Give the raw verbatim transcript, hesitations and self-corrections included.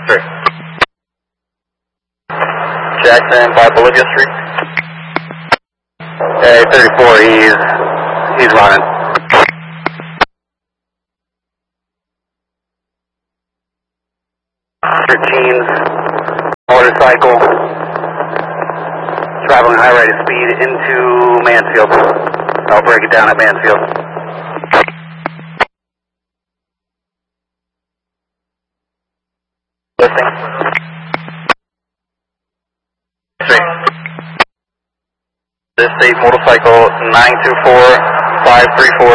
Three. Jackson by Bolivia Street. Hey, thirty-four, he's, he's running. thirteens, motorcycle, traveling high rate of speed into Mansfield. I'll break it down at Mansfield. Listening. Three. This state motorcycle nine two four five three four